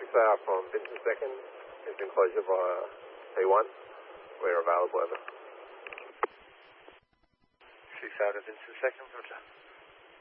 from Vincent Second, is enclosure via P1. We're available, over. 6 out of Vincent Second, roger.